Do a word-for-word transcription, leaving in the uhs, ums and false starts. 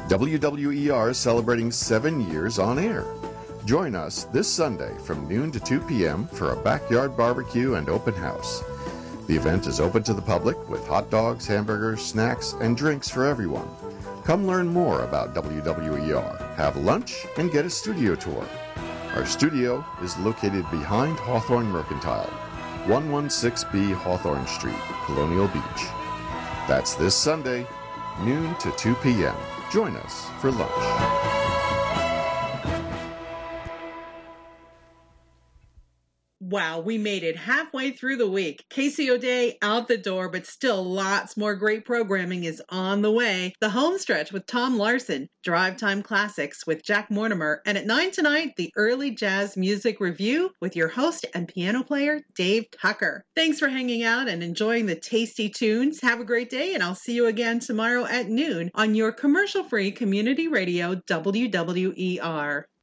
W W E R is celebrating seven years on air. Join us this Sunday from noon to two p.m. for a backyard barbecue and open house. The event is open to the public with hot dogs, hamburgers, snacks, and drinks for everyone. Come learn more about W W E R, have lunch, and get a studio tour. Our studio is located behind Hawthorne Mercantile, one sixteen B Hawthorne Street, Colonial Beach. That's this Sunday, noon to two p.m. Join us for lunch. Wow, we made it halfway through the week. Casey O'Day out the door, but still lots more great programming is on the way. The Home Stretch with Tom Larson, Drive Time Classics with Jack Mortimer, and at nine tonight, the Early Jazz Music Review with your host and piano player, Dave Tucker. Thanks for hanging out and enjoying the tasty tunes. Have a great day, and I'll see you again tomorrow at noon on your commercial-free community radio, W W E R.